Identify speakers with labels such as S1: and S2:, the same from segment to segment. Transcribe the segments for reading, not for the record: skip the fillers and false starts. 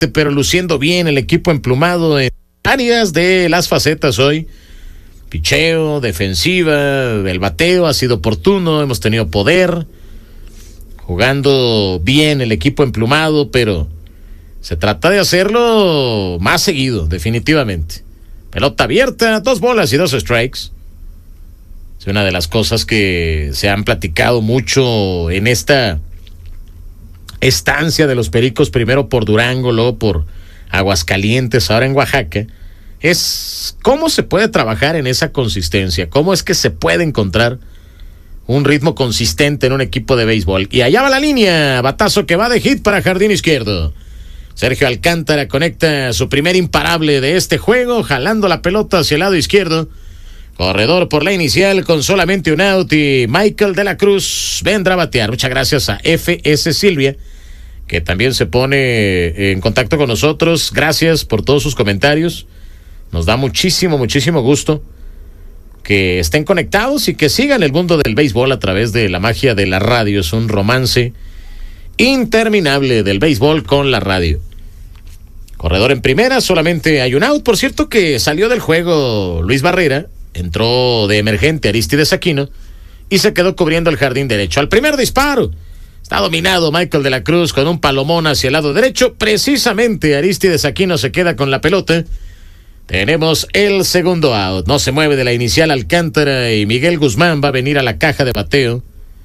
S1: pero luciendo bien el equipo emplumado en áreas de las facetas hoy. Picheo, defensiva, el bateo ha sido oportuno, hemos tenido poder, jugando bien el equipo emplumado, pero se trata de hacerlo más seguido, definitivamente. Pelota abierta, 2 bolas y 2 strikes. Es una de las cosas que se han platicado mucho en esta estancia de los Pericos, primero por Durango, luego por Aguascalientes, ahora en Oaxaca. Es cómo se puede trabajar en esa consistencia, cómo es que se puede encontrar un ritmo consistente en un equipo de béisbol. Y allá va la línea, batazo que va de hit para jardín izquierdo. Sergio Alcántara conecta su primer imparable de este juego, jalando la pelota hacia el lado izquierdo. Corredor por la inicial con solamente un out y Michael de la Cruz vendrá a batear. Muchas gracias a FS Silvia, que también se pone en contacto con nosotros. Gracias por todos sus comentarios. Nos da muchísimo gusto que estén conectados y que sigan el mundo del béisbol a través de la magia de la radio. Es un romance interminable del béisbol con la radio. Corredor en primera, solamente hay un out. Por cierto que salió del juego Luis Barrera, entró de emergente Aristides Aquino y se quedó cubriendo el jardín derecho. Al primer disparo está dominado Michael de la Cruz con un palomón hacia el lado derecho. Precisamente Aristides Aquino se queda con la pelota. Tenemos el segundo out. No se mueve de la inicial Alcántara y Miguel Guzmán va a venir a la caja de bateo.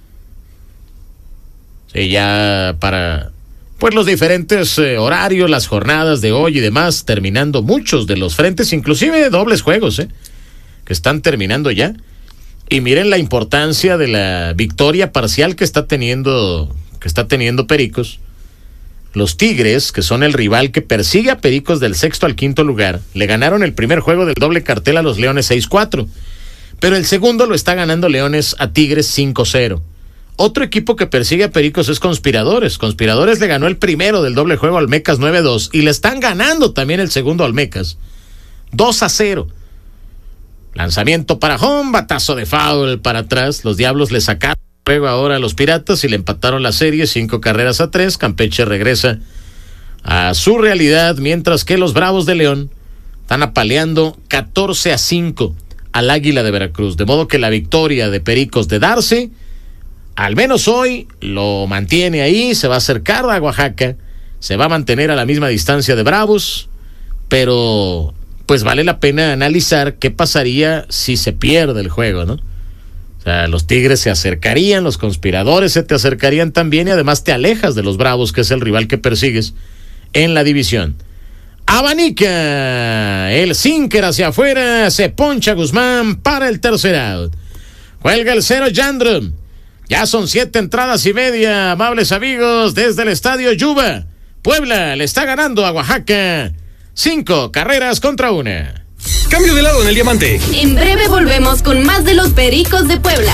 S1: Sí, ya para pues los diferentes horarios, las jornadas de hoy y demás, terminando muchos de los frentes, inclusive dobles juegos, que están terminando ya. Y miren la importancia de la victoria parcial que está teniendo Pericos. Los Tigres, que son el rival que persigue a Pericos del 6º al 5º lugar, le ganaron el primer juego del doble cartel a los Leones 6-4, pero el segundo lo está ganando Leones a Tigres 5-0. Otro equipo que persigue a Pericos es Conspiradores. Conspiradores le ganó el primero del doble juego al Olmecas 9-2 y le están ganando también el segundo al Olmecas 2-0. Lanzamiento para home, batazo de foul para atrás. Los Diablos le sacaron el juego ahora a los Piratas y le empataron la serie 5-3. Campeche regresa a su realidad, mientras que los Bravos de León están apaleando 14-5 al Águila de Veracruz. De modo que la victoria de Pericos de darse, al menos hoy, lo mantiene ahí, se va a acercar a Oaxaca, se va a mantener a la misma distancia de Bravos, pero pues vale la pena analizar qué pasaría si se pierde el juego, ¿no? O sea, los Tigres se acercarían, los Conspiradores se te acercarían también y además te alejas de los Bravos, que es el rival que persigues en la división. Abanica el sinker hacia afuera, se poncha Guzmán para el tercer out. Cuelga el 0 Yandrum. Ya son 7 entradas y media, amables amigos, desde el Estadio Yuba. Puebla le está ganando a Oaxaca 5-1.
S2: Cambio de lado en el diamante.
S3: En breve volvemos con más de los Pericos de Puebla.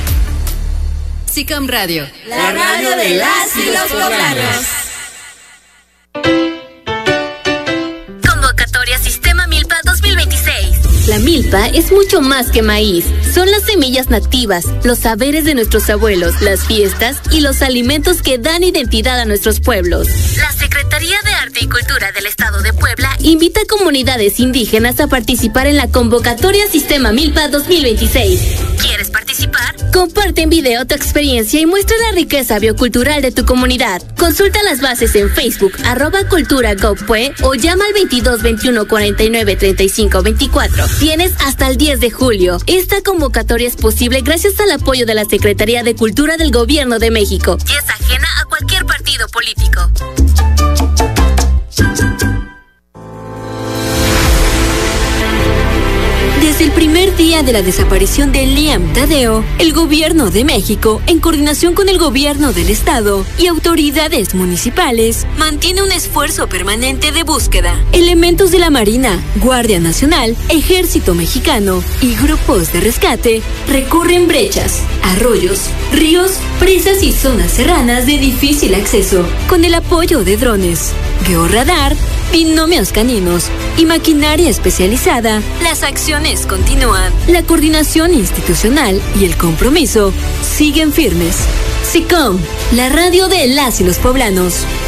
S3: SICAM Radio,
S4: la radio de las y los poblanos.
S3: Convocatoria Sistema Milpa 2026. La milpa es mucho más que maíz. Son las semillas nativas, los saberes de nuestros abuelos, las fiestas y los alimentos que dan identidad a nuestros pueblos. La Secretaría de Arte y Cultura del Estado de Puebla invita a comunidades indígenas a participar en la convocatoria Sistema Milpa 2026. ¿Quieres participar? Comparte en video tu experiencia y muestra la riqueza biocultural de tu comunidad. Consulta las bases en Facebook, @cultura.gov.pue o llama al 22 21 49 35 24. Tienes hasta el 10 de julio. Esta convocatoria es posible gracias al apoyo de la Secretaría de Cultura del Gobierno de México y es ajena a cualquier partido político. Desde el primer día de la desaparición de Liam Tadeo, el Gobierno de México, en coordinación con el Gobierno del Estado y autoridades municipales, mantiene un esfuerzo permanente de búsqueda. Elementos de la Marina, Guardia Nacional, Ejército Mexicano y grupos de rescate recorren brechas, arroyos, ríos, presas y zonas serranas de difícil acceso, con el apoyo de drones, georradar, binomios caninos y maquinaria especializada. Las acciones continúan. La coordinación institucional y el compromiso siguen firmes. SICOM, la radio de las y los poblanos.